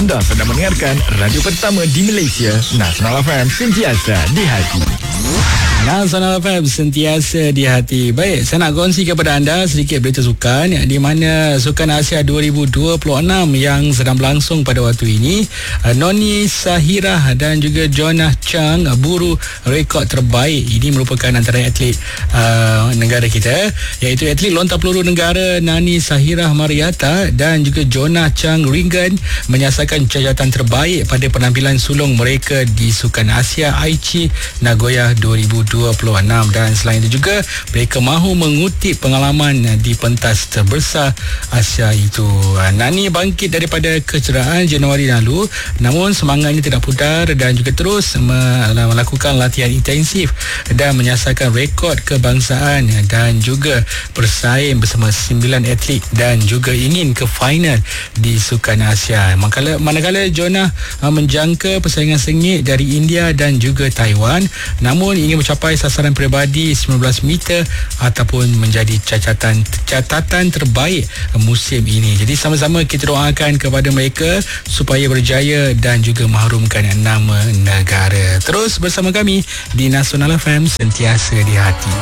Anda sedang mendengarkan radio pertama di Malaysia, Nasional FM, sentiasa di hati. Nasional FM, sentiasa di hati. Baik, saya nak kongsi kepada anda sedikit berita sukan, di mana Sukan Asia 2026 yang sedang berlangsung pada waktu ini. Noni Sahirah dan juga Jonah Chang buru rekod terbaik. Ini merupakan antara atlet negara kita, iaitu atlet lontar peluru negara Nani Sahirah Mariata dan juga Jonah Chang Ringan menyasarkan cacatan terbaik pada penampilan sulung mereka di Sukan Asia Aichi Nagoya 2026. Dan selain itu juga mereka mahu mengutip pengalaman di pentas terbesar Asia itu. Nani bangkit daripada kecederaan Januari lalu, namun semangatnya tidak pudar dan juga terus melakukan latihan intensif dan menyasarkan rekod kebangsaan dan juga bersaing bersama 9 atlet dan juga ingin ke final di Sukan Asia. Manakala Jonah menjangka persaingan sengit dari India dan juga Taiwan, namun ingin mencapai sasaran peribadi 19 meter ataupun menjadi catatan terbaik musim ini. Jadi sama-sama kita doakan kepada mereka supaya berjaya dan juga mengharumkan nama negara. Terus bersama kami di Nasional FM, sentiasa di hati.